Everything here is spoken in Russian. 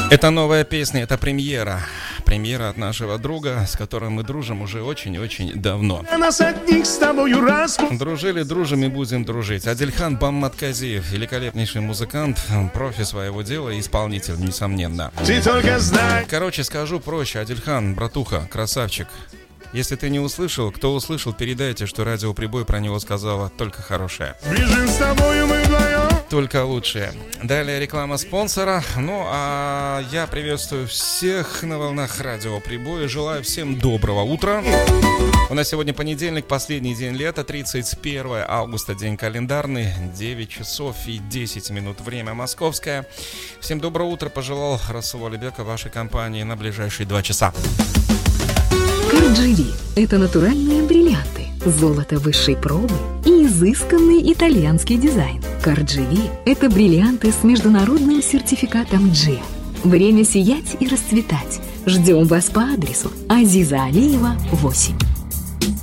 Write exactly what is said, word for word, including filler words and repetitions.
Это новая песня, это премьера. Премьера от нашего друга, с которым мы дружим уже очень-очень давно. Дружили, дружим и будем дружить. Адельхан Бамматказиев, великолепнейший музыкант, профи своего дела и исполнитель, несомненно. Короче, скажу проще. Адельхан, братуха, красавчик. Если ты не услышал, кто услышал, передайте, что радиоприбой про него сказала только хорошее. Только лучшее. Далее реклама спонсора. Ну, а я приветствую всех на волнах радиоприбоя. Желаю всем доброго утра. У нас сегодня понедельник, последний день лета, тридцать первое августа, день календарный, девять часов и десять минут, время московское. Всем доброго утра пожелал Расул Алибеков вашей компании на ближайшие два часа. Кардживи – это натуральные бриллианты, золото высшей пробы и изысканный итальянский дизайн. Кардживи – это бриллианты с международным сертификатом джи. Время сиять и расцветать. Ждем вас по адресу Азиза Алиева, восемь.